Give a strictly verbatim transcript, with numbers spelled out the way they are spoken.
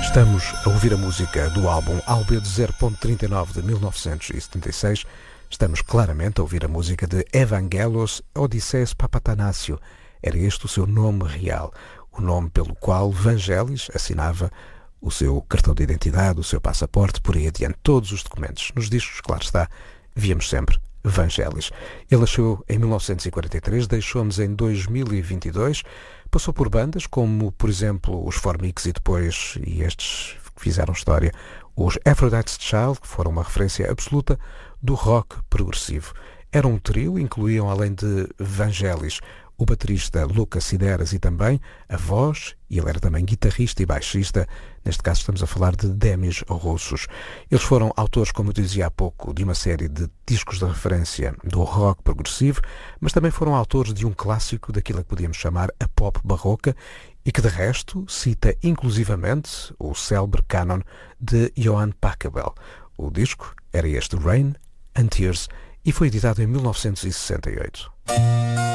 Estamos a ouvir a música do álbum Albedo zero ponto trinta e nove de mil novecentos e setenta e seis. Estamos claramente a ouvir a música de Evangelos Odysseus Papatanásio. Era este o seu nome real, o nome pelo qual Vangelis assinava o seu cartão de identidade, o seu passaporte, por aí adiante. Todos os documentos. Nos discos, claro está, víamos sempre Vangelis. Ele nasceu em mil novecentos e quarenta e três, deixou-nos em dois mil e vinte e dois, passou por bandas como, por exemplo, os Formix e depois, e estes que fizeram história, os Aphrodite's Child, que foram uma referência absoluta do rock progressivo. Era um trio, incluíam, além de Vangelis, o baterista Lucas Sideras e também a voz, e ele era também guitarrista e baixista, neste caso estamos a falar de Demis Roussos. Eles foram autores, como eu dizia há pouco, de uma série de discos de referência do rock progressivo, mas também foram autores de um clássico daquilo que podíamos chamar a pop barroca, e que de resto cita inclusivamente o célebre canon de Johann Pachelbel. O disco era este, Rain and Tears, e foi editado em mil novecentos e sessenta e oito.